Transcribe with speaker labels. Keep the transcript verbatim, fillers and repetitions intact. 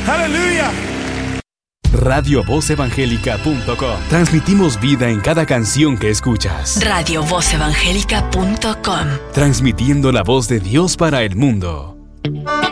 Speaker 1: Aleluya.
Speaker 2: radio voz evangélica punto com. Transmitimos vida en cada canción que escuchas.
Speaker 3: radio voz evangélica punto com.
Speaker 2: Transmitiendo la voz de Dios para el mundo.